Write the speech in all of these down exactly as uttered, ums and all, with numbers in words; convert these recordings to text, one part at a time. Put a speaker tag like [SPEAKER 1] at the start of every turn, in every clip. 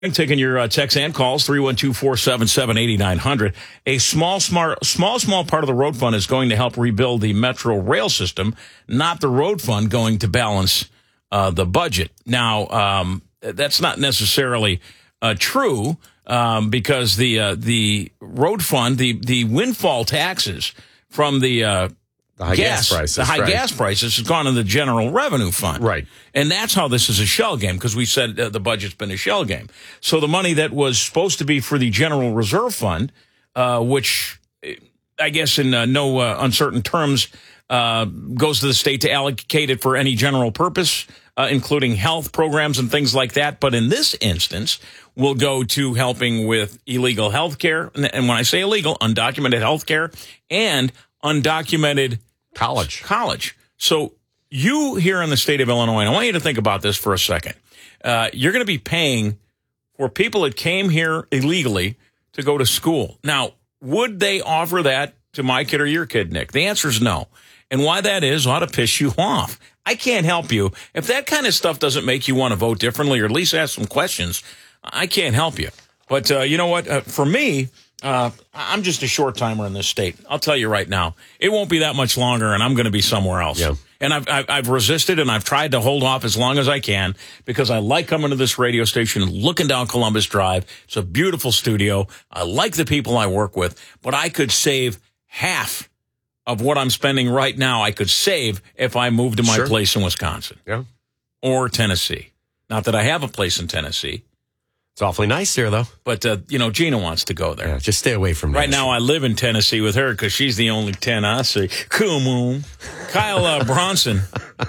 [SPEAKER 1] Taking your uh, texts and calls, three one two, four seven seven, eight nine zero zero. A small, smart, small, small part of the road fund is going to help rebuild the Metro rail system, not the road fund going to balance uh, the budget. Now, um, that's not necessarily uh, true um, because the uh, the road fund, the, the windfall taxes from the uh,
[SPEAKER 2] The high gas, gas prices.
[SPEAKER 1] The high
[SPEAKER 2] right.
[SPEAKER 1] gas prices has gone to the general revenue fund.
[SPEAKER 2] Right.
[SPEAKER 1] And that's how this is a shell game, because we said uh, the budget's been a shell game. So the money that was supposed to be for the general reserve fund, uh, which I guess in uh, no uh, uncertain terms uh, goes to the state to allocate it for any general purpose, uh, including health programs and things like that. But in this instance, will go to helping with illegal health care. And when I say illegal, undocumented health care and undocumented
[SPEAKER 2] College.
[SPEAKER 1] College. So you here in the state of Illinois, and I want you to think about this for a second. Uh, you're going to be paying for people that came here illegally to go to school. Now, would they offer that to my kid or your kid, Nick? The answer is no. And why that is ought to piss you off. I can't help you. If that kind of stuff doesn't make you want to vote differently or at least ask some questions, I can't help you. But uh, you know what? Uh, for me, Uh, I'm just a short timer in this state. I'll tell you right now, it won't be that much longer, and I'm going to be somewhere else.
[SPEAKER 2] Yeah.
[SPEAKER 1] And I've, I've I've resisted, and I've tried to hold off as long as I can because I like coming to this radio station and looking down Columbus Drive. It's a beautiful studio. I like the people I work with, but I could save half of what I'm spending right now. I could save if I moved to my
[SPEAKER 2] Sure.
[SPEAKER 1] place in Wisconsin,
[SPEAKER 2] Yeah.
[SPEAKER 1] or Tennessee. Not that I have a place in Tennessee.
[SPEAKER 2] It's awfully nice there, though.
[SPEAKER 1] But, uh, you know, Gina wants to go there.
[SPEAKER 2] Yeah, just stay away from
[SPEAKER 1] Right
[SPEAKER 2] Nashville.
[SPEAKER 1] now, I live in Tennessee with her because she's the only ten I see. Cool moon. Kyle uh, Bronson.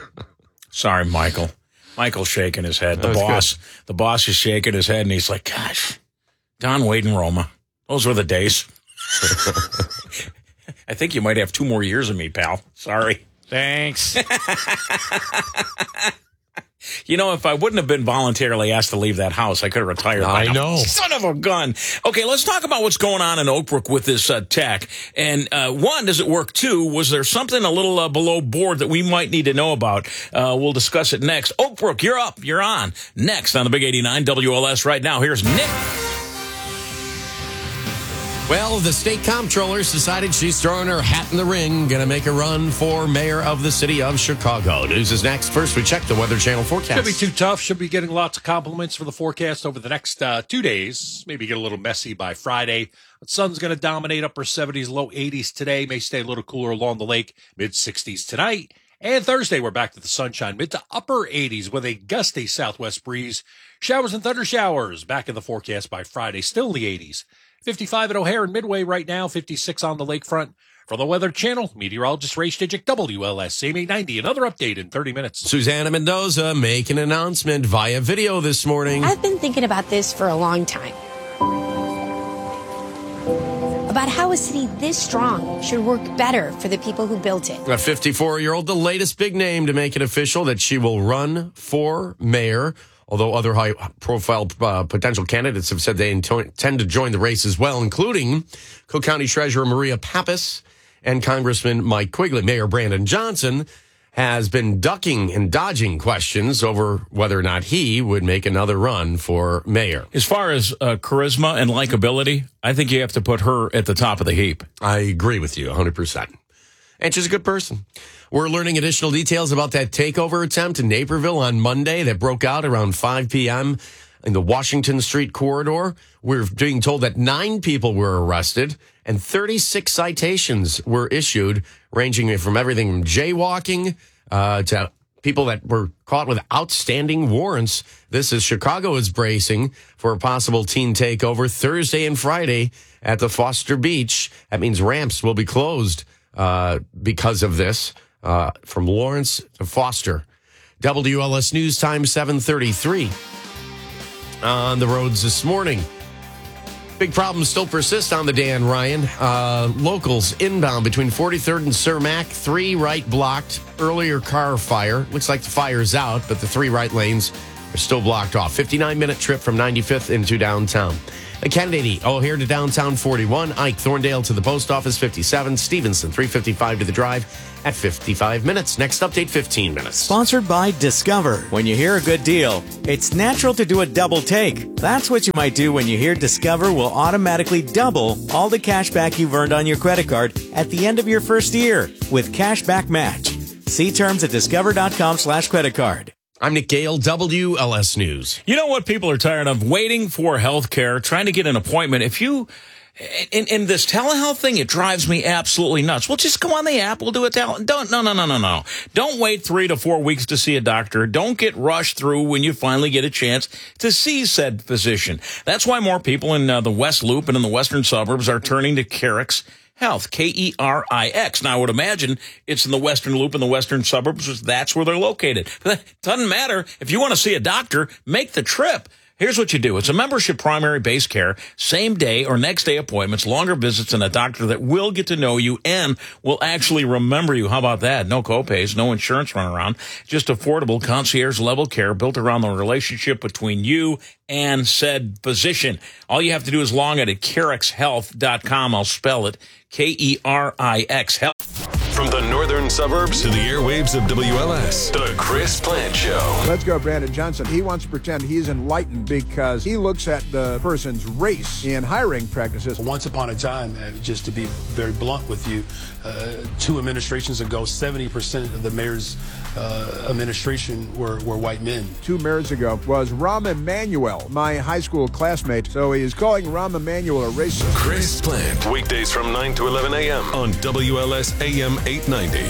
[SPEAKER 1] Sorry, Michael. Michael's shaking his head. The
[SPEAKER 2] That's
[SPEAKER 1] boss. The boss is shaking his head, and he's like, gosh, Don, Wade, and Roma. Those were the days. I think you might have two more years of me, pal. Sorry.
[SPEAKER 3] Thanks.
[SPEAKER 1] You know, if I wouldn't have been voluntarily asked to leave that house, I could have retired. by
[SPEAKER 2] I
[SPEAKER 1] now.
[SPEAKER 2] know.
[SPEAKER 1] Son of a gun. Okay, let's talk about what's going on in Oak Brook with this uh, tech. And uh, one, does it work? Two, was there something a little uh, below board that we might need to know about? Uh, we'll discuss it next. Oak Brook, you're up. You're on. Next on the Big eighty-nine W L S right now. Here's Nick.
[SPEAKER 2] Well, the state comptroller's decided she's throwing her hat in the ring, going to make a run for mayor of the city of Chicago. News is next. First, we check the Weather Channel forecast.
[SPEAKER 3] Should be too tough. Should be getting lots of compliments for the forecast over the next uh, two days. Maybe get a little messy by Friday. The sun's going to dominate upper seventies, low eighties today. May stay a little cooler along the lake, mid sixties tonight. And Thursday, we're back to the sunshine, mid to upper eighties with a gusty southwest breeze. Showers and thunder showers back in the forecast by Friday, still in the eighties. fifty-five at O'Hare and Midway right now, fifty-six on the lakefront. For the Weather Channel, meteorologist Ray Stidgick, W L S, same eight ninety. Another update in thirty minutes.
[SPEAKER 2] Susanna Mendoza making an announcement via video this morning.
[SPEAKER 4] I've been thinking about this for a long time. About how a city this strong should work better for the people who built it.
[SPEAKER 2] A fifty-four-year-old, the latest big name to make it official that she will run for mayor. Although other high-profile uh, potential candidates have said they intend to join the race as well, including Cook County Treasurer Maria Pappas and Congressman Mike Quigley. Mayor Brandon Johnson has been ducking and dodging questions over whether or not he would make another run for mayor.
[SPEAKER 1] As far as uh, charisma and likability, I think you have to put her at the top of the heap.
[SPEAKER 2] I agree with you one hundred percent. And she's a good person. We're learning additional details about that takeover attempt in Naperville on Monday that broke out around five p.m. in the Washington Street corridor. We're being told that nine people were arrested and thirty-six citations were issued, ranging from everything from jaywalking uh, to people that were caught with outstanding warrants. This is Chicago is bracing for a possible teen takeover Thursday and Friday at the Foster Beach. That means ramps will be closed uh, because of this. Uh, from Lawrence to Foster. W L S News Time seven thirty-three. On the roads this morning. Big problems still persist on the Dan Ryan. Uh, locals inbound between forty-third and Cermak. Three right blocked. Earlier car fire. Looks like the fire's out, but the three right lanes are still blocked off. fifty-nine minute trip from ninety-fifth into downtown. A Kennedy, O'Hare to downtown forty-one. Ike Thorndale to the post office fifty-seven. Stevenson three fifty-five to the drive at fifty-five minutes. Next update fifteen minutes.
[SPEAKER 5] Sponsored by Discover. When you hear a good deal, it's natural to do a double take. That's what you might do when you hear Discover will automatically double all the cash back you've earned on your credit card at the end of your first year with Cashback Match. See terms at discover.com slash credit card.
[SPEAKER 2] I'm Nick Gale, W L S News.
[SPEAKER 1] You know what people are tired of? Waiting for health care, trying to get an appointment. If you, in, in this telehealth thing, it drives me absolutely nuts. Well, just go on the app. We'll do it. Tele- don't, no, no, no, no, no. Don't wait three to four weeks to see a doctor. Don't get rushed through when you finally get a chance to see said physician. That's why more people in uh, the West Loop and in the western suburbs are turning to Kerix Health, K E R I X. Now, I would imagine it's in the Western Loop in the western suburbs, because that's where they're located. But it doesn't matter. If you want to see a doctor, make the trip. Here's what you do. It's a membership primary base care, same day or next day appointments, longer visits, and a doctor that will get to know you and will actually remember you. How about that? No copays, no insurance run around, just affordable concierge level care built around the relationship between you and said physician. All you have to do is log in at kerix health dot com. I'll spell it K E R I X Health.
[SPEAKER 6] From the northern suburbs to the airwaves of W L S, The Chris Plant Show.
[SPEAKER 7] Let's go, Brandon Johnson. He wants to pretend he's enlightened because he looks at the person's race in hiring practices.
[SPEAKER 8] Once upon a time, uh, just to be very blunt with you, uh, two administrations ago, seventy percent of the mayor's uh, administration were, were white men.
[SPEAKER 7] Two mayors ago was Rahm Emanuel, my high school classmate. So he is calling Rahm Emanuel a racist.
[SPEAKER 6] Chris Plant, weekdays from nine to eleven a.m. on W L S A M eight ninety.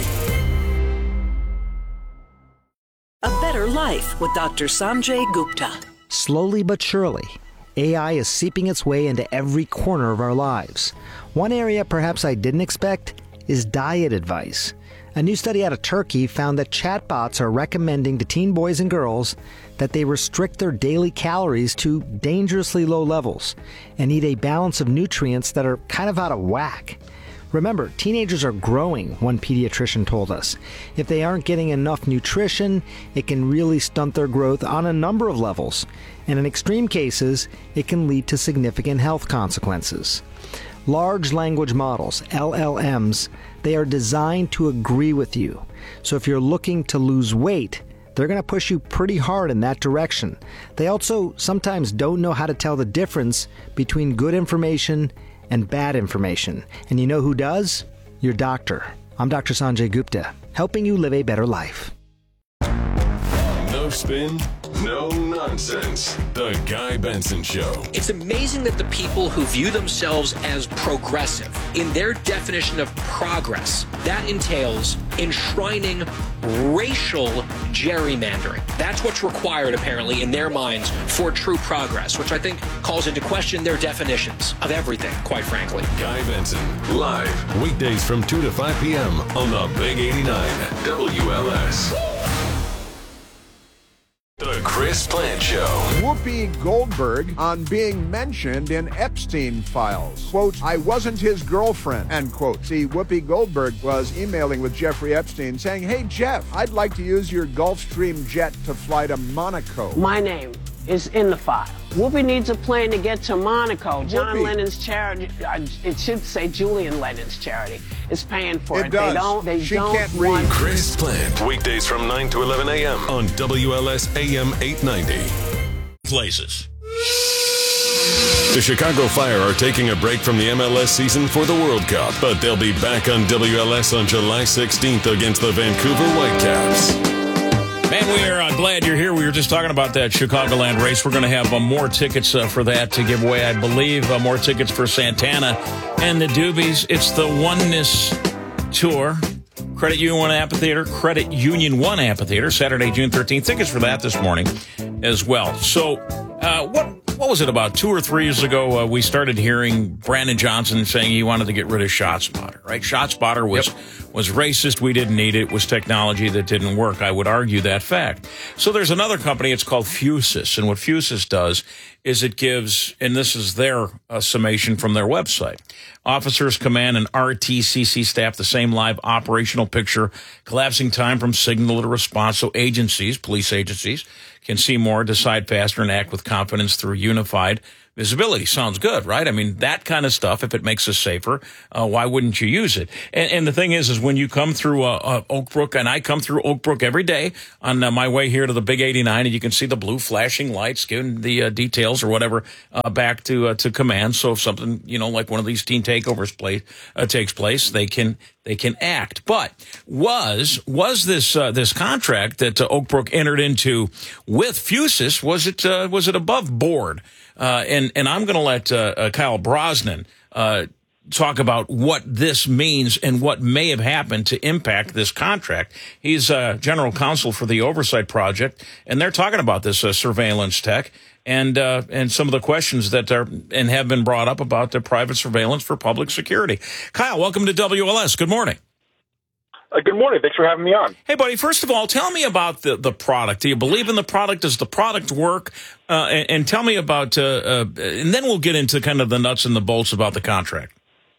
[SPEAKER 9] A Better Life with Doctor Sanjay Gupta.
[SPEAKER 10] Slowly but surely, A I is seeping its way into every corner of our lives. One area perhaps I didn't expect is diet advice. A new study out of Turkey found that chatbots are recommending to teen boys and girls that they restrict their daily calories to dangerously low levels and eat a balance of nutrients that are kind of out of whack. Remember, teenagers are growing, one pediatrician told us. If they aren't getting enough nutrition, it can really stunt their growth on a number of levels. And in extreme cases, it can lead to significant health consequences. Large language models, L L Ms, they are designed to agree with you. So if you're looking to lose weight, they're going to push you pretty hard in that direction. They also sometimes don't know how to tell the difference between good information and bad information. And you know who does? Your doctor. I'm Doctor Sanjay Gupta, helping you live a better life.
[SPEAKER 6] No spin, no nonsense. The Guy Benson Show.
[SPEAKER 11] It's amazing that the people who view themselves as progressive, in their definition of progress, that entails enshrining racial gerrymandering. That's what's required, apparently, in their minds for true progress, which I think calls into question their definitions of everything, quite frankly.
[SPEAKER 6] Guy Benson, live, weekdays from two to five p.m. on the Big eighty-nine, W L S. The Chris Plant Show.
[SPEAKER 7] Whoopi Goldberg on being mentioned in Epstein files. Quote, I wasn't his girlfriend, end quote. See, Whoopi Goldberg was emailing with Jeffrey Epstein saying, hey, Jeff, I'd like to use your Gulfstream jet to fly to Monaco.
[SPEAKER 12] My name is in the file. Whoopi needs a plane to get to Monaco. John Whoopi. Lennon's charity, it should say Julian Lennon's charity, is paying for it.
[SPEAKER 7] It does.
[SPEAKER 12] They don't, they
[SPEAKER 7] she
[SPEAKER 12] don't
[SPEAKER 7] can't
[SPEAKER 12] want...
[SPEAKER 7] read.
[SPEAKER 6] Chris Plant, weekdays from nine to eleven a.m. on W L S A M eight ninety.
[SPEAKER 1] Places.
[SPEAKER 6] The Chicago Fire are taking a break from the M L S season for the World Cup, but they'll be back on W L S on July sixteenth against the Vancouver Whitecaps.
[SPEAKER 1] Man, we are uh, glad you're here. We were just talking about that Chicagoland race. We're going to have uh, more tickets uh, for that to give away, I believe. Uh, more tickets for Santana and the Doobies. It's the Oneness Tour. Credit Union One Amphitheater, Credit Union One Amphitheater, Saturday, June thirteenth. Tickets for that this morning as well. So uh, what what was it, about two or three years ago, uh, we started hearing Brandon Johnson saying he wanted to get rid of ShotSpotter, right? ShotSpotter was, yep. was racist. We didn't need it. It was technology that didn't work. I would argue that fact. So there's another company. It's called Fusus. And what Fusus does is it gives, and this is their uh, summation from their website, officers, command, and R T C C staff the same live operational picture, collapsing time from signal to response. So agencies, police agencies, can see more, decide faster, and act with confidence through unified visibility. Sounds good, right? I mean, that kind of stuff, if it makes us safer, uh, why wouldn't you use it? And, and the thing is, is when you come through uh, uh, Oak Brook, and I come through Oak Brook every day on uh, my way here to the Big eighty-nine, and you can see the blue flashing lights giving the uh, details or whatever uh, back to uh, to command. So if something, you know, like one of these teen takeovers play, uh, takes place, they can they can act. But was was this uh, this contract that uh, Oak Brook entered into with Fusus, was it uh, was it above board? Uh, and, and I'm going to let uh, uh, Kyle Brosnan uh, talk about what this means and what may have happened to impact this contract. He's uh, general counsel for the Oversight Project, and they're talking about this uh, surveillance tech and uh, and some of the questions that are and have been brought up about the private surveillance for public security. Kyle, welcome to W L S. Good morning.
[SPEAKER 13] Uh, good morning. Thanks for having me on.
[SPEAKER 1] Hey, buddy, first of all, tell me about the, the product. Do you believe in the product? Does the product work? Uh, and, and tell me about, uh, uh, and then we'll get into kind of the nuts and the bolts about the contract.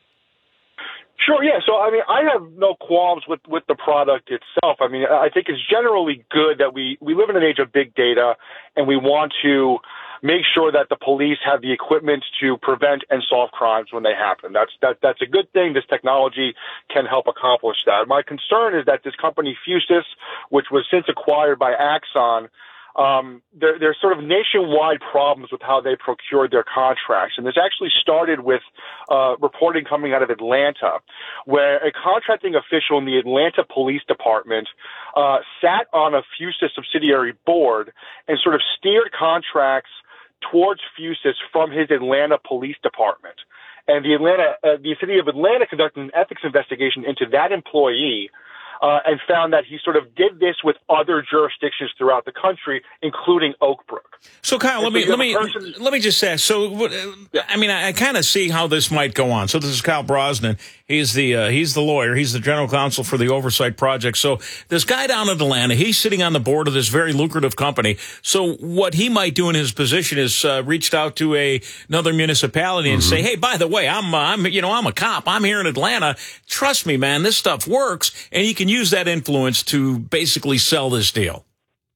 [SPEAKER 13] Sure, yeah. So, I mean, I have no qualms with, with the product itself. I mean, I think it's generally good that we, we live in an age of big data, and we want to make sure that the police have the equipment to prevent and solve crimes when they happen. That's that that's a good thing. This technology can help accomplish that. My concern is that this company Fusus, which was since acquired by Axon, um, there, there's sort of nationwide problems with how they procured their contracts. And this actually started with uh, reporting coming out of Atlanta, where a contracting official in the Atlanta Police Department uh, sat on a Fusus subsidiary board and sort of steered contracts towards Fusus from his Atlanta Police Department. And the Atlanta, uh, the city of Atlanta conducted an ethics investigation into that employee uh, and found that he sort of did this with other jurisdictions throughout the country, including Oak Brook.
[SPEAKER 1] So, Kyle,
[SPEAKER 13] and
[SPEAKER 1] let
[SPEAKER 13] so
[SPEAKER 1] me let me person- let me just ask. So, yeah. I mean, I, I kind of see how this might go on. So, this is Kyle Brosnan. He's the uh, he's the lawyer. He's the general counsel for the Oversight Project. So, this guy down in Atlanta, he's sitting on the board of this very lucrative company. So, what he might do in his position is uh, reached out to a another municipality and mm-hmm. say, "Hey, by the way, I'm uh, I'm you know I'm a cop. I'm here in Atlanta. Trust me, man, this stuff works." And he can use that influence to basically sell this deal.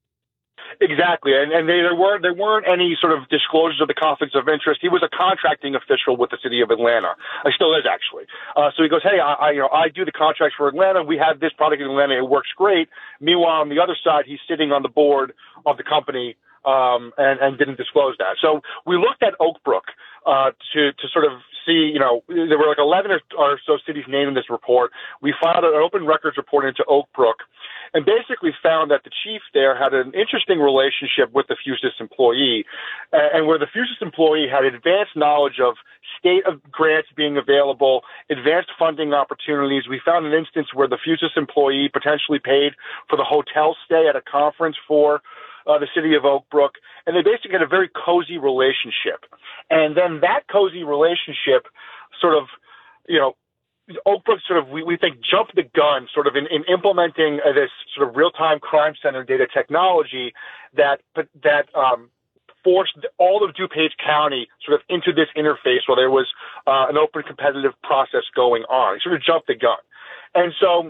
[SPEAKER 13] Exactly, and and they, there weren't there weren't any sort of disclosures of the conflicts of interest. He was a contracting official with the city of Atlanta. He still is actually. Uh, so he goes, hey, I, I you know I do the contracts for Atlanta. We have this product in Atlanta. It works great. Meanwhile, on the other side, he's sitting on the board of the company um, and and didn't disclose that. So we looked at Oak Brook uh, to to sort of see. You know, there were like eleven or, or so cities named in this report. We filed an open records report into Oak Brook, and basically found that the chief there had an interesting relationship with the Fusus employee, and where the Fusus employee had advanced knowledge of state of grants being available, advanced funding opportunities. We found an instance where the Fusus employee potentially paid for the hotel stay at a conference for uh, the city of Oak Brook, and they basically had a very cozy relationship. And then that cozy relationship sort of, you know, Oak Brook sort of, we, we think, jumped the gun sort of in, in implementing uh, this sort of real-time crime center data technology that that um, forced all of DuPage County sort of into this interface where there was uh, an open competitive process going on. It sort of jumped the gun. And so,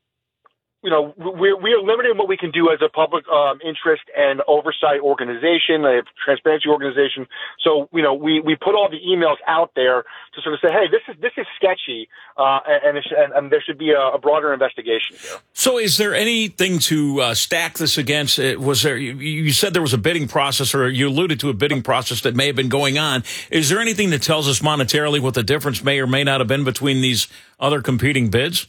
[SPEAKER 13] you know, we're, we are limited in what we can do as a public um, interest and oversight organization, a transparency organization. So, you know, we, we put all the emails out there to sort of say, hey, this is this is sketchy, uh, and, and, and, and there should be a, a broader investigation here.
[SPEAKER 1] So is there anything to uh, stack this against? Was there? You, you said there was a bidding process, or you alluded to a bidding process that may have been going on. Is there anything that tells us monetarily what the difference may or may not have been between these other competing bids?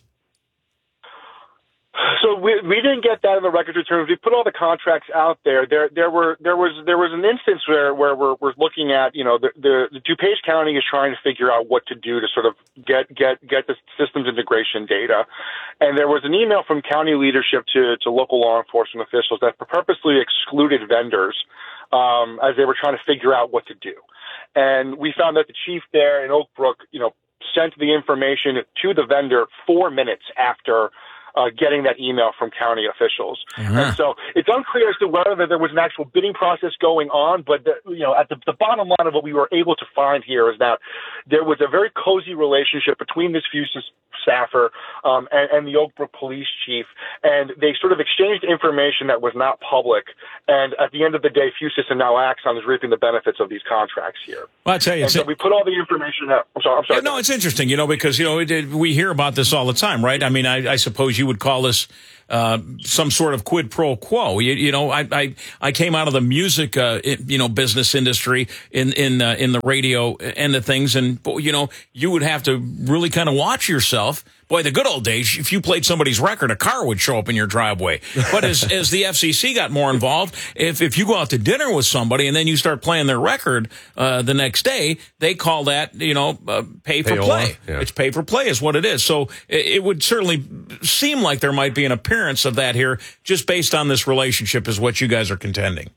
[SPEAKER 13] So we we didn't get that in the records returns. We put all the contracts out there. There there were there was there was an instance where where we're we're looking at, you know, the the, the DuPage County is trying to figure out what to do to sort of get get get the systems integration data, and there was an email from county leadership to to local law enforcement officials that purposely excluded vendors um, as they were trying to figure out what to do, and we found that the chief there in Oak Brook, you know, sent the information to the vendor four minutes after uh, getting that email from county officials.
[SPEAKER 1] Uh-huh.
[SPEAKER 13] And so it's unclear as to whether there was an actual bidding process going on, but the, you know, at the, the bottom line of what we were able to find here is that there was a very cozy relationship between this Fusus staffer um, and, and the Oak Brook police chief, and they sort of exchanged information that was not public. And at the end of the day, Fusus and now Axon is reaping the benefits of these contracts here.
[SPEAKER 1] Well, I tell you,
[SPEAKER 13] and so we put all the information out. I'm sorry. I'm sorry.
[SPEAKER 1] Yeah, no, it's interesting, you know, because you know it, we hear about this all the time, right? I mean, I, I suppose you would call this uh, some sort of quid pro quo. You, you know, I, I I came out of the music, uh, it, you know, business industry in in uh, in the radio end of things, and you know, you would have to really kind of watch yourself. Boy, the good old days, if you played somebody's record, a car would show up in your driveway. But as as the F C C got more involved, if if you go out to dinner with somebody and then you start playing their record uh, the next day, they call that, you know, uh, pay for
[SPEAKER 2] Payola.
[SPEAKER 1] play.
[SPEAKER 2] Yeah.
[SPEAKER 1] It's pay for play is what it is. So it, it would certainly seem like there might be an appearance of that here, just based on this relationship, is what you guys are contending.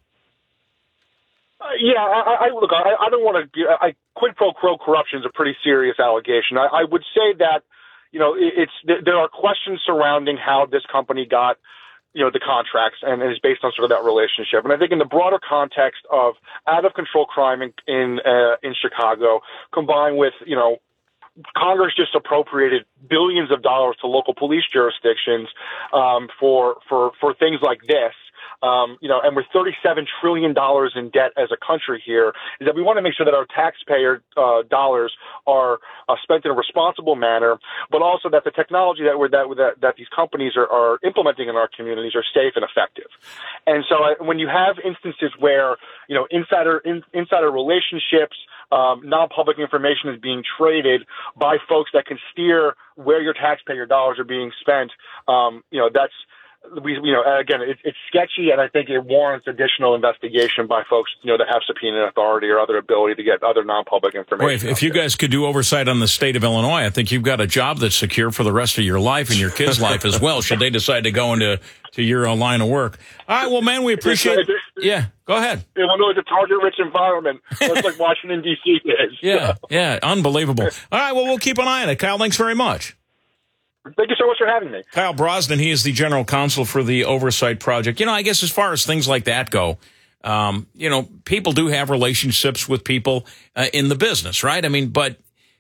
[SPEAKER 13] Uh, yeah, I, I look. I, I don't want to. I quid pro quo corruption is a pretty serious allegation. I, I would say that, you know, it's there are questions surrounding how this company got, you know, the contracts, and it is based on sort of that relationship. And I think in the broader context of out of control crime in in, uh, in Chicago, combined with, you know, Congress just appropriated billions of dollars to local police jurisdictions um, for for for things like this. Um, you know, and we're thirty-seven trillion dollars in debt as a country here, is that we want to make sure that our taxpayer uh, dollars are uh, spent in a responsible manner, but also that the technology that we're, that, that, that these companies are, are implementing in our communities are safe and effective. And so uh, when you have instances where, you know, insider in, insider relationships, um, non-public information is being traded by folks that can steer where your taxpayer dollars are being spent, um, you know, that's, We, you know, again, it, it's sketchy, and I think it warrants additional investigation by folks, you know, that have subpoena authority or other ability to get other non-public information.
[SPEAKER 1] Boy, if, if you guys could do oversight on the state of Illinois, I think you've got a job that's secure for the rest of your life and your kids' life as well, should they decide to go into to your uh, line of work. All right, well, man, we appreciate it. Yeah, go ahead.
[SPEAKER 13] Illinois is a target-rich environment, just like Washington, D C is.
[SPEAKER 1] Yeah, yeah, unbelievable. All right, well, we'll keep an eye on it. Kyle, thanks very much.
[SPEAKER 13] Thank you so much for having me.
[SPEAKER 1] Kyle Brosnan, he is the general counsel for the Oversight Project. You know, I guess as far as things like that go, um, you know, people do have relationships with people uh, in the business, right? I mean, but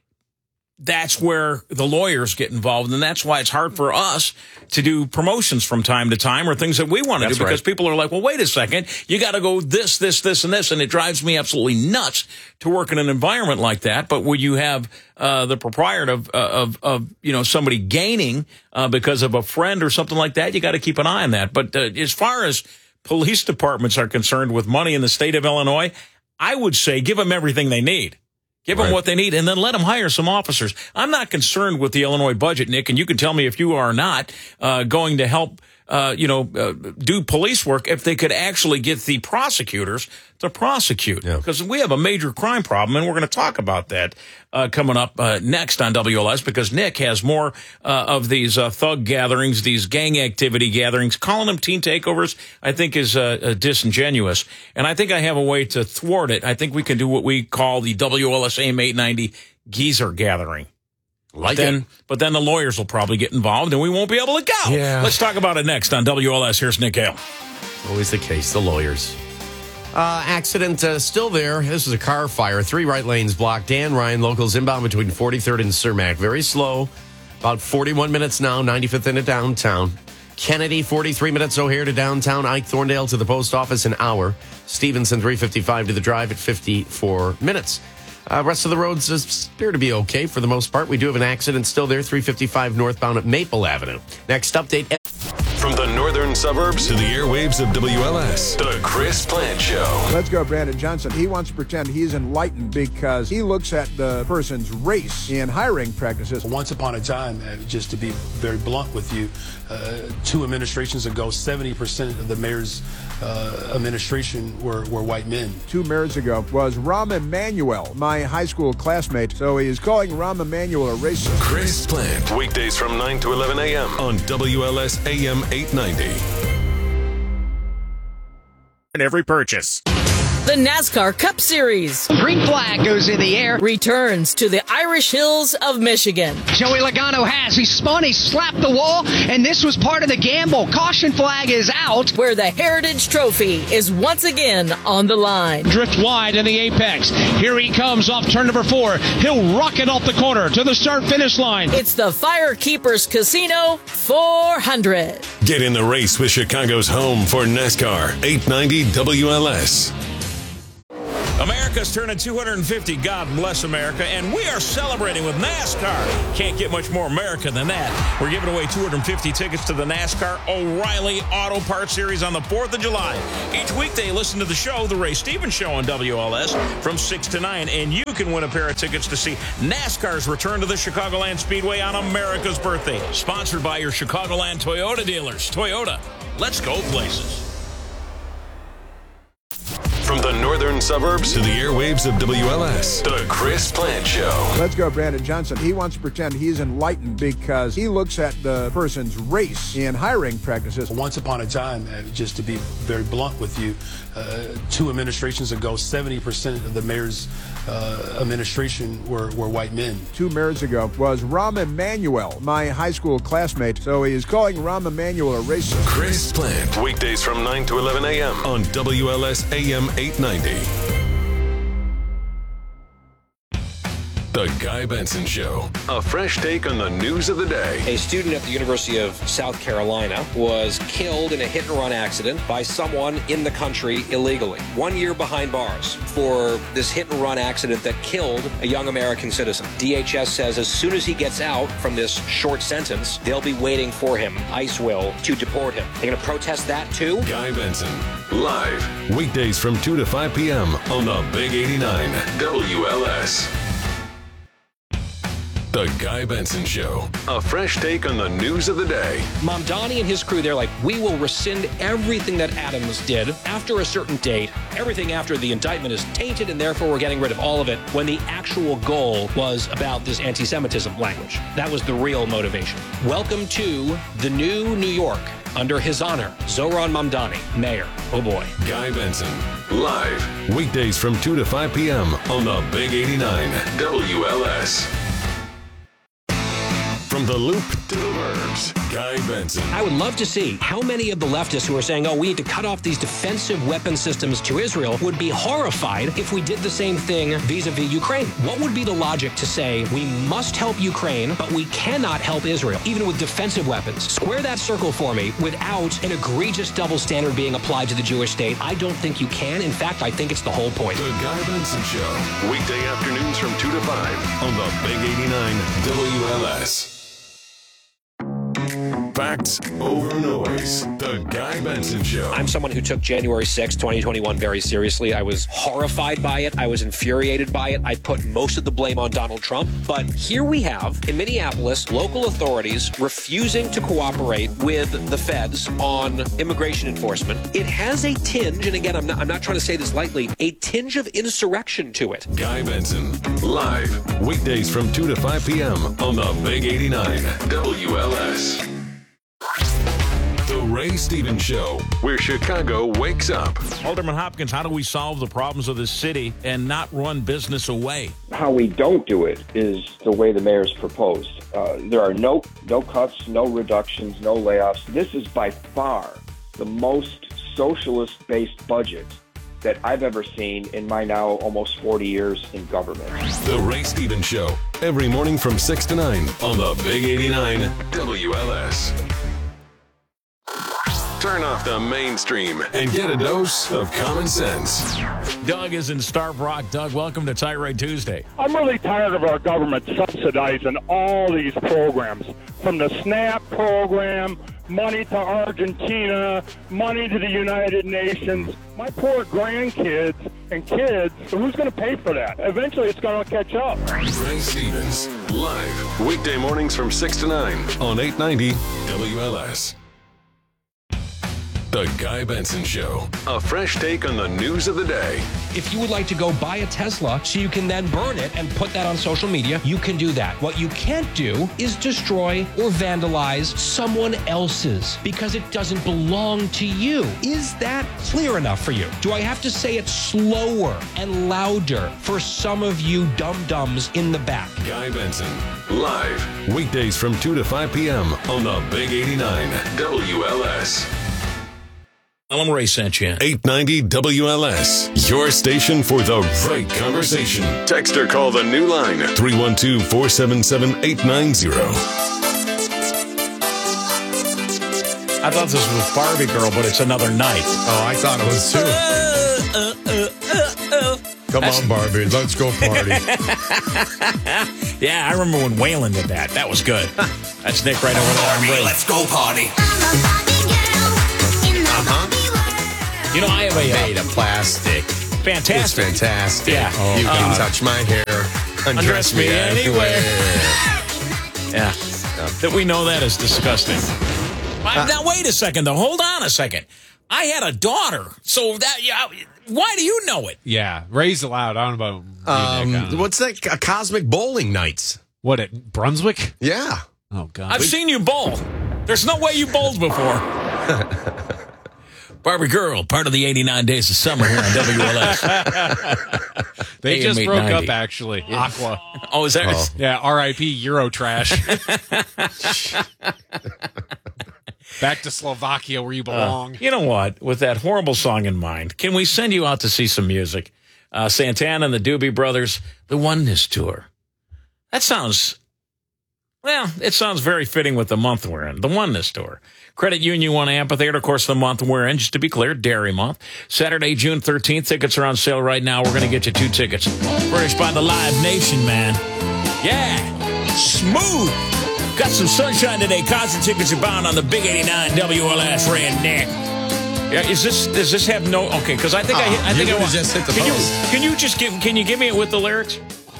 [SPEAKER 1] that's where the lawyers get involved, and that's why it's hard for us to do promotions from time to time or things that we want to do, because right. people are like, well, wait a second, you got to go this, this, this, and this, and it drives me absolutely nuts to work in an environment like that. But when you have uh, the proprietor of, uh, of, of, you know, somebody gaining uh, because of a friend or something like that, you got to keep an eye on that. But uh, as far as police departments are concerned with money in the state of Illinois, I would say give them everything they need. Give them right. what they need, and then let them hire some officers. I'm not concerned with the Illinois budget, Nick, and you can tell me if you are not uh, going to help, uh, you know, uh, do police work if they could actually get the prosecutors to prosecute. Because yeah. we have a major crime problem, and we're going to talk about that uh, coming up uh, next on W L S, because Nick has more uh, of these uh, thug gatherings, these gang activity gatherings. Calling them teen takeovers, I think, is uh, uh, disingenuous. And I think I have a way to thwart it. I think we can do what we call the W L S A M eight ninety geezer gathering.
[SPEAKER 2] Like
[SPEAKER 1] but then,
[SPEAKER 2] it.
[SPEAKER 1] But then the lawyers will probably get involved, and we won't be able to go.
[SPEAKER 2] Yeah.
[SPEAKER 1] Let's talk about it next on W L S. Here's Nick Hale.
[SPEAKER 2] Always the case, the lawyers. Uh, accident uh, still there. This is a car fire. Three right lanes blocked. Dan Ryan, locals inbound between forty-third and Cermak. Very slow. About forty-one minutes now, ninety-fifth into downtown. Kennedy, forty-three minutes O'Hare to downtown. Ike Thorndale to the post office, an hour. Stevenson, three fifty-five to the drive at fifty-four minutes. Uh, rest of the roads appear to be okay for the most part. We do have an accident still there, three fifty-five northbound at Maple Avenue. Next update.
[SPEAKER 6] From the northern suburbs to the airwaves of W L S, the Chris Plant Show.
[SPEAKER 7] Let's go, Brandon Johnson. He wants to pretend he's enlightened because he looks at the person's race in hiring practices.
[SPEAKER 8] Once upon a time, uh, just to be very blunt with you, uh, two administrations ago, seventy percent of the mayor's uh, administration were, were white men.
[SPEAKER 7] Two mayors ago was Rahm Emanuel, my high school classmate. So he is calling Rahm Emanuel a racist.
[SPEAKER 6] Chris Plant, weekdays from nine to eleven a.m. on W L S A M eight ninety.
[SPEAKER 14] In every purchase. The NASCAR Cup Series.
[SPEAKER 15] Green flag goes in the air.
[SPEAKER 14] Returns to the Irish Hills of Michigan.
[SPEAKER 15] Joey Logano has. He spun, he slapped the wall, and this was part of the gamble. Caution flag is out.
[SPEAKER 14] Where the Heritage Trophy is once again on the line.
[SPEAKER 16] Drift wide in the apex. Here he comes off turn number four. He'll rocket off the corner to the start-finish line.
[SPEAKER 14] It's the Firekeepers Casino four hundred.
[SPEAKER 6] Get in the race with Chicago's home for NASCAR, eight ninety W L S.
[SPEAKER 1] America's turning two hundred fifty. God bless America. And we are celebrating with NASCAR. Can't get much more America than that. We're giving away two hundred fifty tickets to the NASCAR O'Reilly Auto Parts Series on the fourth of July. Each weekday, listen to the show, The Ray Stevens Show on W L S from six to nine. And you can win a pair of tickets to see NASCAR's return to the Chicagoland Speedway on America's birthday. Sponsored by your Chicagoland Toyota dealers. Toyota, let's go places.
[SPEAKER 6] From the northern suburbs to the airwaves of W L S, The Chris Plant Show.
[SPEAKER 7] Let's go, Brandon Johnson. He wants to pretend he's enlightened because he looks at the person's race in hiring practices.
[SPEAKER 8] Once upon a time, uh, just to be very blunt with you, uh, two administrations ago, seventy percent of the mayor's uh, administration were, were white men.
[SPEAKER 7] Two mayors ago was Rahm Emanuel, my high school classmate. So he is calling Rahm Emanuel a racist.
[SPEAKER 6] Chris Plant, weekdays from nine to eleven a.m. on W L S A M eight ninety. The Guy Benson Show. A fresh take on the news of the day.
[SPEAKER 11] A student at the University of South Carolina was killed in a hit-and-run accident by someone in the country illegally. One year behind bars for this hit-and-run accident that killed a young American citizen. D H S says as soon as he gets out from this short sentence, they'll be waiting for him, ICE will, to deport him. They're going to protest that too?
[SPEAKER 6] Guy Benson, live, weekdays from two to five p.m. on the Big eighty-nine W L S. The Guy Benson Show. A fresh take on the news of the day.
[SPEAKER 11] Mamdani and his crew, they're like, we will rescind everything that Adams did after a certain date. Everything after the indictment is tainted, and therefore we're getting rid of all of it, when the actual goal was about this anti-Semitism language. That was the real motivation. Welcome to the new New York. Under his honor, Zohran Mamdani, mayor. Oh boy.
[SPEAKER 6] Guy Benson, live, weekdays from two to five p.m. on the Big eighty-nine W L S. From the Loop to the Burbs, Guy Benson.
[SPEAKER 11] I would love to see how many of the leftists who are saying, oh, we need to cut off these defensive weapon systems to Israel would be horrified if we did the same thing vis-a-vis Ukraine. What would be the logic to say we must help Ukraine, but we cannot help Israel, even with defensive weapons? Square that circle for me without an egregious double standard being applied to the Jewish state. I don't think you can. In fact, I think it's the whole point.
[SPEAKER 6] The Guy Benson Show, weekday afternoons from two to five on the Big eighty-nine W L S. Facts over noise. The Guy Benson Show.
[SPEAKER 11] I'm someone who took January sixth, twenty twenty-one very seriously. I was horrified by it. I was infuriated by it. I put most of the blame on Donald Trump. But here we have, in Minneapolis, local authorities refusing to cooperate with the feds on immigration enforcement. It has a tinge, and again, I'm not, I'm not trying to say this lightly, a tinge of insurrection to it.
[SPEAKER 6] Guy Benson, live, weekdays from two to five p.m. on the Big eighty-nine W L S. The Ray Stevens Show, where Chicago wakes up.
[SPEAKER 1] Alderman Hopkins, how do we solve the problems of this city and not run business away?
[SPEAKER 17] How we don't do it is the way the mayor's proposed. Uh, there are no no cuts, no reductions, no layoffs. This is by far the most socialist-based budget that I've ever seen in my now almost forty years in government.
[SPEAKER 6] The Ray Stevens Show, every morning from six to nine on the Big eighty-nine W L S. Turn off the mainstream and get a dose of common sense.
[SPEAKER 1] Doug is in Starved Rock. Doug, welcome to Tirade Tuesday.
[SPEAKER 18] I'm really tired of our government subsidizing all these programs, from the SNAP program, money to Argentina, money to the United Nations. My poor grandkids and kids, so who's going to pay for that? Eventually, it's going to catch up.
[SPEAKER 6] Ray Stevens, live, weekday mornings from six to nine on eight ninety W L S. The Guy Benson Show. A fresh take on the news of the day.
[SPEAKER 11] If you would like to go buy a Tesla so you can then burn it and put that on social media, you can do that. What you can't do is destroy or vandalize someone else's because it doesn't belong to you. Is that clear enough for you? Do I have to say it slower and louder for some of you dum-dums in the back?
[SPEAKER 6] Guy Benson, live, weekdays from two to five p.m. on the Big eighty-nine W L S.
[SPEAKER 1] Ellen Ray sent you.
[SPEAKER 6] eight ninety W L S, your station for the right conversation. Text or call the new line, three one two, four seven seven, eight nine zero.
[SPEAKER 1] I thought this was Barbie Girl, but it's Another Night.
[SPEAKER 2] Oh, I thought it was too.
[SPEAKER 1] Uh, uh, uh, uh, uh.
[SPEAKER 2] Come That's... on, Barbie, let's go party.
[SPEAKER 1] Yeah, I remember when Waylon did that. That was good. That's Nick right over there.
[SPEAKER 19] Barbie, let's go party.
[SPEAKER 2] Uh-huh.
[SPEAKER 1] You know, I have a...
[SPEAKER 2] Made of plastic.
[SPEAKER 1] Fantastic.
[SPEAKER 2] It's fantastic.
[SPEAKER 1] Yeah.
[SPEAKER 2] Oh, you can uh, touch my hair. Undress, undress me, me anywhere. anywhere.
[SPEAKER 1] Yeah. That we know that is disgusting. Uh, now, wait a second, though. Hold on a second. I had a daughter, so that... yeah. Why do you know it?
[SPEAKER 20] Yeah, Ray's allowed. I don't know about
[SPEAKER 2] um,
[SPEAKER 20] Nick,
[SPEAKER 2] what's that? Uh, Cosmic Bowling Nights.
[SPEAKER 20] What, at Brunswick?
[SPEAKER 2] Yeah.
[SPEAKER 20] Oh, God.
[SPEAKER 1] I've we... seen you bowl. There's no way you bowled before. Barbie Girl, part of the eighty-nine Days of Summer here on W L S.
[SPEAKER 20] They just broke up, actually. Yeah. Aqua.
[SPEAKER 1] Oh, is that? Oh.
[SPEAKER 20] Yeah, R I P Eurotrash. Back to Slovakia where you belong.
[SPEAKER 1] Uh, you know what? With that horrible song in mind, can we send you out to see some music? Uh, Santana and the Doobie Brothers, the Oneness Tour. That sounds, well, it sounds very fitting with the month we're in, the Oneness Tour. Credit Union One Amphitheater, of course, the month we're in, just to be clear, Dairy Month. Saturday, June thirteenth. Tickets are on sale right now. We're going to get you two tickets. Furnished by the Live Nation, man. Yeah. Smooth. Got some sunshine today. Concert tickets are bound on the Big eighty-nine W L S. Ray and Nick. Yeah, is this? Does this have no? Okay, because I think oh, I, hit, I think I want.
[SPEAKER 2] Just hit the
[SPEAKER 1] can
[SPEAKER 2] post.
[SPEAKER 1] you? Can you just give? Can you give me it with the lyrics?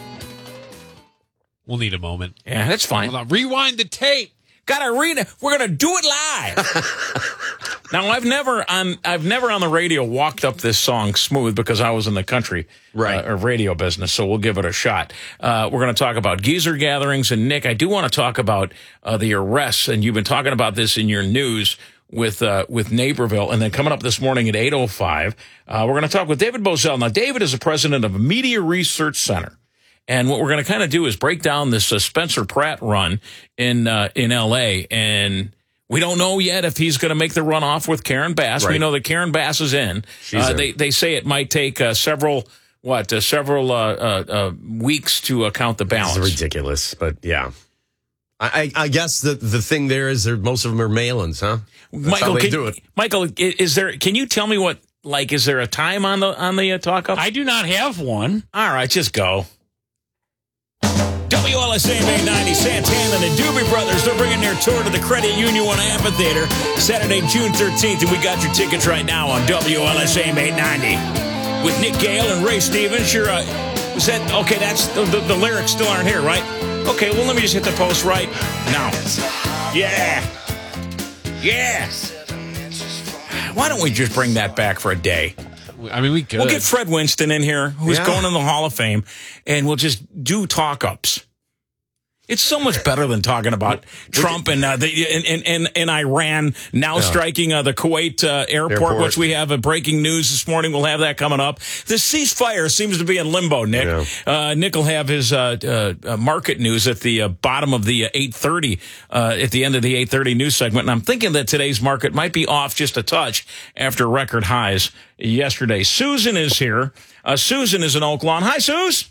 [SPEAKER 20] We'll need a moment.
[SPEAKER 1] Yeah, that's fine.
[SPEAKER 20] Hold on. Rewind the tape.
[SPEAKER 1] Gotta read it. We're gonna do it live. Now, I've never on I've never on the radio walked up this song smooth because I was in the country
[SPEAKER 2] right.
[SPEAKER 1] uh, or radio business. So we'll give it a shot. Uh, we're gonna talk about geezer gatherings, and Nick, I do want to talk about uh, the arrests, and you've been talking about this in your news with uh, with Naperville, and then coming up this morning at eight oh five, uh, we're gonna talk with David Bozell. Now, David is the president of a Media Research Center. And what we're going to kind of do is break down this uh, Spencer Pratt run in uh, in L A. And we don't know yet if he's going to make the runoff with Karen Bass. Right. We know that Karen Bass is in. Uh, in. They they say it might take uh, several what uh, several uh, uh, uh, weeks to uh, count the ballots.
[SPEAKER 2] It's ridiculous, but yeah. I, I guess the the thing there is that most of them are mail-ins, huh? That's
[SPEAKER 1] Michael,
[SPEAKER 2] how they
[SPEAKER 1] can,
[SPEAKER 2] do it.
[SPEAKER 1] Michael, is there? Can you tell me what? Like, is there a time on the on the uh, talk up?
[SPEAKER 20] I do not have one.
[SPEAKER 1] All right, just go. W L S A M eight ninety, Santana and the Doobie Brothers, they're bringing their tour to the Credit Union One Amphitheater Saturday, June thirteenth, and we got your tickets right now on W L S A M eight ninety. With Nick Gale and Ray Stevens, you're, uh, was that, okay, that's, the, the, the lyrics still aren't here, right? Okay, well, let me just hit the post right now. Yeah. Yeah. Why don't we just bring that back for a day?
[SPEAKER 20] I mean, we could.
[SPEAKER 1] We'll get Fred Winston in here, who's yeah. going in the Hall of Fame, and we'll just do talk-ups. It's so much better than talking about Trump and, uh, the, and, and, and Iran now yeah. striking uh, the Kuwait uh, airport, airport, which we have a breaking news this morning. We'll have that coming up. The ceasefire seems to be in limbo, Nick. Yeah. Uh, Nick will have his uh, uh, market news at the uh, bottom of the uh, eight thirty, uh, at the end of the eight thirty news segment. And I'm thinking that today's market might be off just a touch after record highs yesterday. Susan is here. Uh, Susan is in Oak Lawn. Hi, Suze.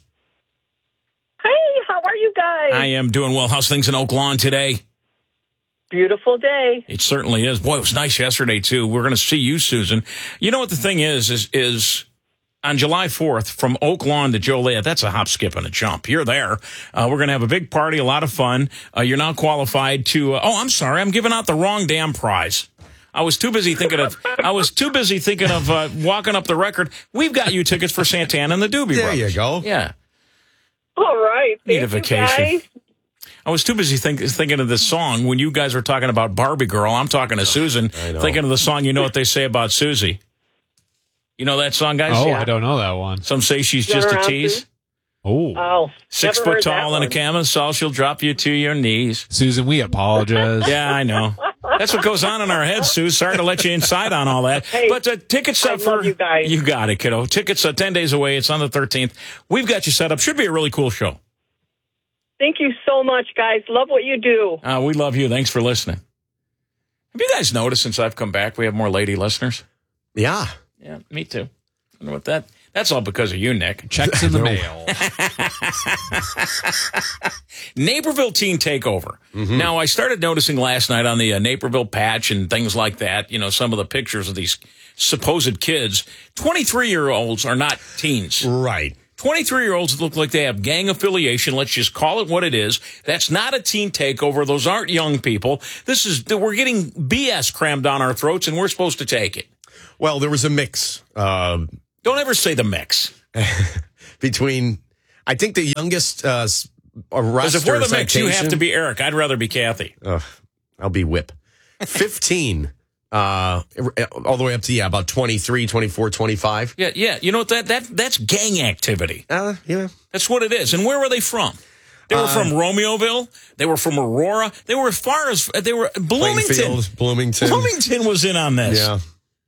[SPEAKER 21] How are you guys?
[SPEAKER 1] I am doing well. How's things in Oak Lawn today?
[SPEAKER 21] Beautiful day.
[SPEAKER 1] It certainly is. Boy, it was nice yesterday, too. We're going to see you, Susan. You know what the thing is, is, is on July fourth, from Oak Lawn to Joliet, that's a hop, skip, and a jump. You're there. Uh, we're going to have a big party, a lot of fun. Uh, you're now qualified to, uh, oh, I'm sorry, I'm giving out the wrong damn prize. I was too busy thinking of, I was too busy thinking of uh, walking up the record. We've got you tickets for Santana and the Doobie
[SPEAKER 2] there
[SPEAKER 1] Brothers.
[SPEAKER 2] There you go.
[SPEAKER 1] Yeah.
[SPEAKER 21] All right.
[SPEAKER 1] Need a vacation. I was too busy think, thinking of this song when you guys were talking about Barbie Girl. I'm talking to Susan, thinking of the song. You know what they say about Susie? You know that song, guys?
[SPEAKER 20] Oh,
[SPEAKER 1] yeah.
[SPEAKER 20] I don't know that one.
[SPEAKER 1] Some say she's just a tease.
[SPEAKER 20] Oh,
[SPEAKER 21] oh,
[SPEAKER 1] six foot tall and a camisole, she'll drop you to your knees.
[SPEAKER 20] Susan, we apologize.
[SPEAKER 1] Yeah, I know. That's what goes on in our heads, Sue. Sorry to let you inside on all that.
[SPEAKER 21] Hey,
[SPEAKER 1] but uh, tickets
[SPEAKER 21] I
[SPEAKER 1] up for
[SPEAKER 21] love you guys.
[SPEAKER 1] You got it, kiddo. Tickets uh, ten days away. It's on the thirteenth. We've got you set up. Should be a really cool show.
[SPEAKER 21] Thank you so much, guys. Love what you do.
[SPEAKER 1] Uh, we love you. Thanks for listening. Have you guys noticed since I've come back, we have more lady listeners?
[SPEAKER 2] Yeah.
[SPEAKER 1] Yeah, me too. I don't know what that. That's all because of you, Nick.
[SPEAKER 20] Checks in the mail.
[SPEAKER 1] Naperville Teen Takeover. Mm-hmm. Now, I started noticing last night on the uh, Naperville patch and things like that, you know, some of the pictures of these supposed kids. twenty-three-year-olds are not teens.
[SPEAKER 2] Right.
[SPEAKER 1] twenty-three-year-olds look like they have gang affiliation. Let's just call it what it is. That's not a teen takeover. Those aren't young people. This is, we're getting B S crammed down our throats, and we're supposed to take it.
[SPEAKER 2] Well, there was a mix. Uh,
[SPEAKER 1] Don't ever say the mix.
[SPEAKER 2] between, I think the youngest uh, arrest
[SPEAKER 1] Because if we're
[SPEAKER 2] or
[SPEAKER 1] the mix, you have
[SPEAKER 2] citation-
[SPEAKER 1] to be Eric. I'd rather be Kathy.
[SPEAKER 2] Ugh, I'll be Whip. fifteen, uh, all the way up to, yeah, about twenty-three, twenty-four, twenty-five.
[SPEAKER 1] Yeah, yeah. You know what? That, that That's gang activity.
[SPEAKER 2] Uh, yeah.
[SPEAKER 1] That's what it is. And where were they from? They were
[SPEAKER 2] Uh,
[SPEAKER 1] from Romeoville. They were from Aurora. They were as far as, they were, Bloomington.
[SPEAKER 2] Plainfield, Bloomington.
[SPEAKER 1] Bloomington was in on this.
[SPEAKER 2] Yeah.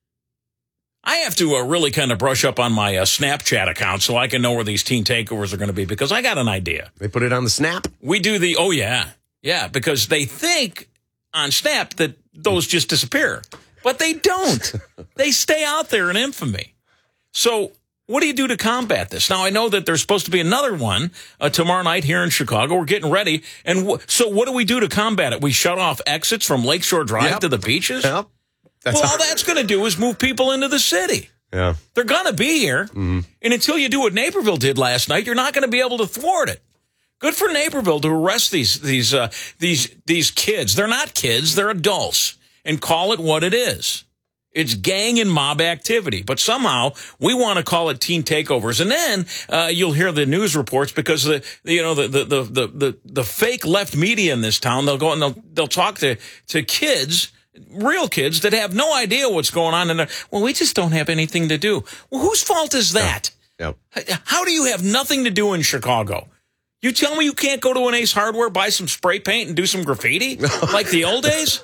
[SPEAKER 1] I have to uh, really kind of brush up on my uh, Snapchat account so I can know where these teen takeovers are going to be because I got an idea.
[SPEAKER 2] They put it on the Snap?
[SPEAKER 1] We do the, oh, yeah. Yeah, because they think on Snap that those just disappear. But they don't. They stay out there in infamy. So what do you do to combat this? Now, I know that there's supposed to be another one uh, tomorrow night here in Chicago. We're getting ready. And w- so what do we do to combat it? We shut off exits from Lakeshore Drive
[SPEAKER 2] Yep.
[SPEAKER 1] to the beaches?
[SPEAKER 2] Yep. That's
[SPEAKER 1] well, all that's going to do is move people into the city.
[SPEAKER 2] Yeah.
[SPEAKER 1] They're going to be here.
[SPEAKER 2] Mm-hmm.
[SPEAKER 1] And until you do what Naperville did last night, you're not going to be able to thwart it. Good for Naperville to arrest these these uh, these these kids. They're not kids, they're adults, and call it what it is. It's gang and mob activity. But somehow we want to call it teen takeovers. And then uh, you'll hear the news reports because the you know the the, the the the the fake left media in this town, they'll go and they'll they'll talk to to kids, real kids that have no idea what's going on. And well, we just don't have anything to do. Well, whose fault is that?
[SPEAKER 2] Yep.
[SPEAKER 1] How do you have nothing to do in Chicago? You tell me you can't go to an Ace Hardware, buy some spray paint, and do some graffiti like the old days?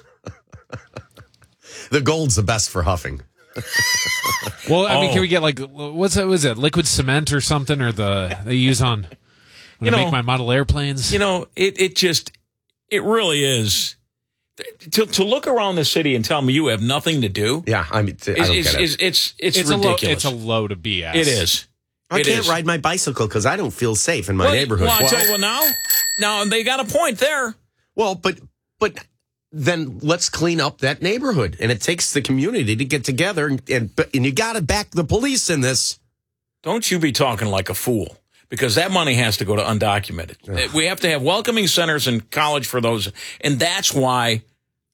[SPEAKER 2] The gold's the best for huffing.
[SPEAKER 20] Well, I mean,
[SPEAKER 1] Oh.
[SPEAKER 20] can we get like what's that? Was it liquid cement or something, or the they use on when
[SPEAKER 1] You
[SPEAKER 20] I
[SPEAKER 1] know-
[SPEAKER 20] make my model airplanes?
[SPEAKER 1] You know, it, it just, it really is. To, to look around the city and tell me you have nothing to do.
[SPEAKER 2] Yeah, I mean, I
[SPEAKER 1] is,
[SPEAKER 2] don't
[SPEAKER 1] is,
[SPEAKER 2] get it.
[SPEAKER 1] is, it's, it's,
[SPEAKER 20] it's a lo-
[SPEAKER 1] ridiculous.
[SPEAKER 20] it's a load of B S.
[SPEAKER 1] It is.
[SPEAKER 2] I
[SPEAKER 1] It
[SPEAKER 2] can't
[SPEAKER 1] is.
[SPEAKER 2] ride my bicycle because I don't feel safe in my
[SPEAKER 1] well,
[SPEAKER 2] neighborhood.
[SPEAKER 1] Well, I'll tell you what now. Now, they got a point there.
[SPEAKER 2] Well, but but then let's clean up that neighborhood, and it takes the community to get together, and and, and you got to back the police in this.
[SPEAKER 1] Don't you be talking like a fool, because that money has to go to undocumented.
[SPEAKER 2] Ugh.
[SPEAKER 1] We have to have welcoming centers in college for those, and that's why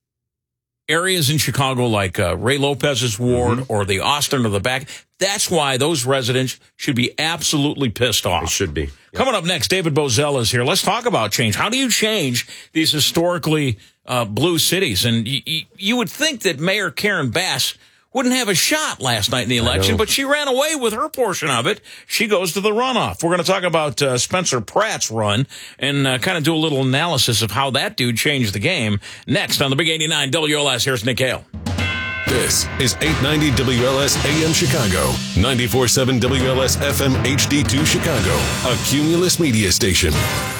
[SPEAKER 1] areas in Chicago like uh, Ray Lopez's ward
[SPEAKER 2] Mm-hmm.
[SPEAKER 1] or the Austin or the back, that's why those residents should be absolutely pissed off.
[SPEAKER 2] It should be.
[SPEAKER 1] Coming up next, David Bozell is here. Let's talk about change. How do you change these historically uh, blue cities? And y- y- you would think that Mayor Karen Bass wouldn't have a shot last night in the election,
[SPEAKER 2] know.
[SPEAKER 1] but she ran away with her portion of it. She goes to the runoff. We're going to talk about uh, Spencer Pratt's run and uh, kind of do a little analysis of how that dude changed the game. Next on the Big eighty-nine W L S, here's Nick Hale.
[SPEAKER 6] This is eight ninety W L S A M Chicago, ninety-four point seven W L S F M H D two Chicago, a Cumulus media station.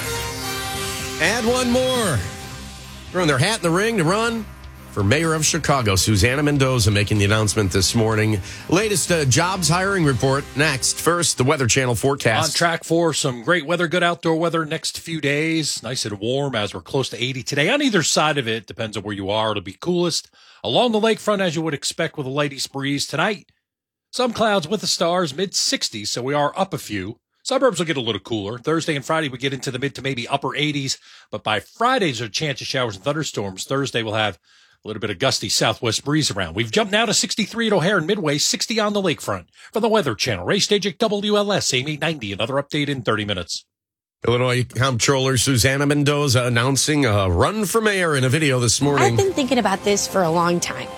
[SPEAKER 2] Add one more. Throwing their hat in the ring to run for mayor of Chicago. Susanna Mendoza making the announcement this morning. Latest uh, jobs hiring report next. First, the Weather Channel forecast.
[SPEAKER 3] On track for some great weather, good outdoor weather next few days. Nice and warm as we're close to eighty today. On either side of it, depends on where you are. It'll be coolest along the lakefront as you would expect with a light east breeze tonight. Some clouds with the stars, mid sixties, so we are up a few. Suburbs will get a little cooler. Thursday and Friday, we get into the mid to maybe upper eighties. But by Friday, there's a chance of showers and thunderstorms. Thursday, we'll have a little bit of gusty southwest breeze around. We've jumped now to sixty-three at O'Hare and Midway, sixty on the lakefront. From the Weather Channel, Ray Stajic, W L S, A M eight ninety. Another update in thirty minutes.
[SPEAKER 2] Illinois Comptroller Susana Mendoza announcing a run for mayor in a video this morning.
[SPEAKER 4] I've been thinking about this for a long time.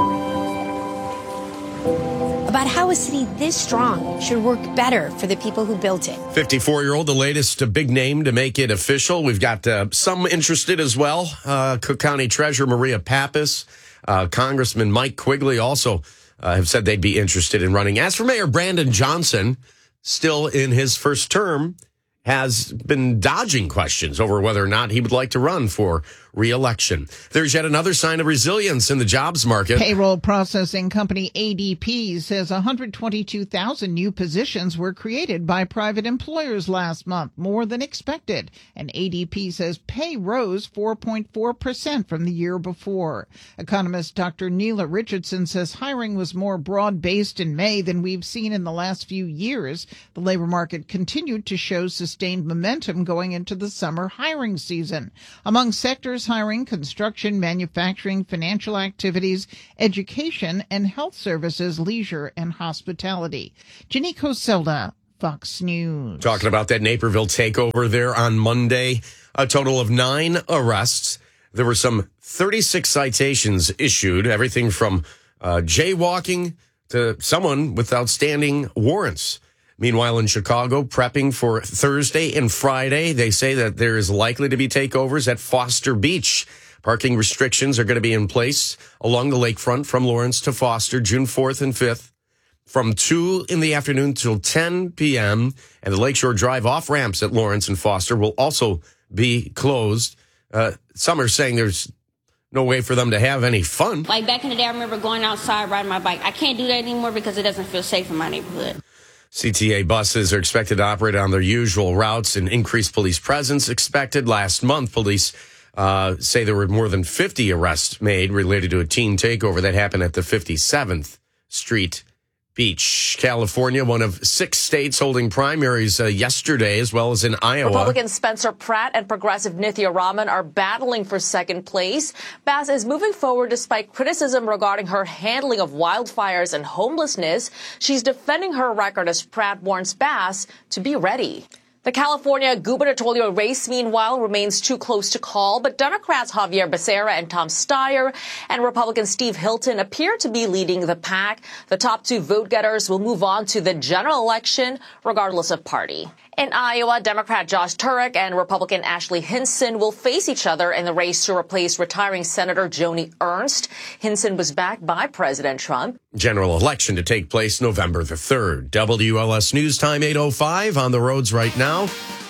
[SPEAKER 4] About how a city this strong should work better for the people who built it.
[SPEAKER 2] fifty-four-year-old, the latest uh, big name to make it official. We've got uh, some interested as well. Uh, Cook County Treasurer Maria Pappas, uh, Congressman Mike Quigley also uh, have said they'd be interested in running. As for Mayor Brandon Johnson, still in his first term, has been dodging questions over whether or not he would like to run for re-election. There's yet another sign of resilience in the jobs market.
[SPEAKER 19] Payroll processing company A D P says one hundred twenty-two thousand new positions were created by private employers last month, more than expected. And A D P says pay rose four point four percent from the year before. Economist Doctor Neela Richardson says hiring was more broad-based in May than we've seen in the last few years. The labor market continued to show sustained momentum going into the summer hiring season. Among sectors hiring, construction, manufacturing, financial activities, education, and health services, leisure, and hospitality. Janique Hoselda, Fox News.
[SPEAKER 2] Talking about that Naperville takeover there on Monday, a total of nine arrests. There were some thirty-six citations issued, everything from uh, jaywalking to someone with outstanding warrants. Meanwhile, in Chicago, prepping for Thursday and Friday, they say that there is likely to be takeovers at Foster Beach. Parking restrictions are going to be in place along the lakefront from Lawrence to Foster, June fourth and fifth, from two in the afternoon till ten p.m. And the Lakeshore Drive off-ramps at Lawrence and Foster will also be closed. Uh, some are saying there's no way for them to have any fun.
[SPEAKER 22] Like back in the day, I remember going outside, riding my bike. I can't do that anymore because it doesn't feel safe in my neighborhood.
[SPEAKER 2] C T A buses are expected to operate on their usual routes and increased police presence expected. Last month, police uh, say there were more than fifty arrests made related to a teen takeover that happened at the fifty-seventh Street Beach. California, one of six states holding primaries uh, yesterday, as well as in Iowa.
[SPEAKER 23] Republican Spencer Pratt and progressive Nithya Raman are battling for second place. Bass is moving forward despite criticism regarding her handling of wildfires and homelessness. She's defending her record as Pratt warns Bass to be ready. The California gubernatorial race, meanwhile, remains too close to call, but Democrats Javier Becerra and Tom Steyer and Republican Steve Hilton appear to be leading the pack. The top two vote-getters will move on to the general election, regardless of party. In Iowa, Democrat Josh Turek and Republican Ashley Hinson will face each other in the race to replace retiring Senator Joni Ernst. Hinson was backed by President Trump.
[SPEAKER 2] General election to take place November the third. W L S News Time eight oh five on the roads right now.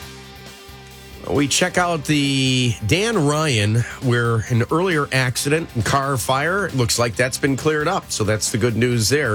[SPEAKER 2] We check out the Dan Ryan, where an earlier accident and car fire, it looks like that's been cleared up. So that's the good news there.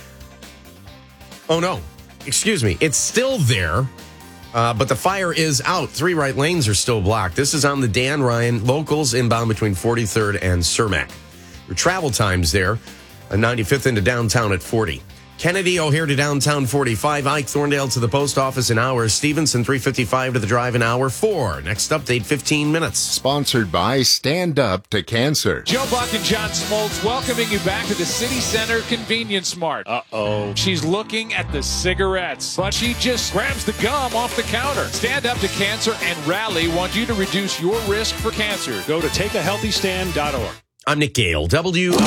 [SPEAKER 2] Oh, no. Excuse me. It's still there. Uh, but the fire is out. Three right lanes are still blocked. This is on the Dan Ryan locals inbound between forty-third and Cermak. Your travel times there, uh, ninety-fifth into downtown at forty. Kennedy O'Hare to downtown forty-five. Ike Thorndale to the post office an hour. Stevenson three fifty-five to the drive an hour. Four. Next update fifteen minutes.
[SPEAKER 24] Sponsored by Stand Up to Cancer.
[SPEAKER 16] Joe Buck and John Smoltz welcoming you back to the City Center Convenience Mart. Uh-oh. She's looking at the cigarettes, but she just grabs the gum off the counter. Stand Up to Cancer and Rally want you to reduce your risk for cancer. Go to take a healthy stand dot org.
[SPEAKER 2] I'm Nick Gale, W O